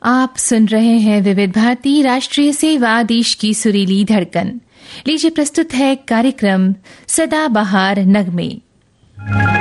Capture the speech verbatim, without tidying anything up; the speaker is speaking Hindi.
आप सुन रहे हैं विविध भारती राष्ट्रीय सेवा, देश की सुरीली धड़कन। लीजिए प्रस्तुत है कार्यक्रम सदाबहार नगमे।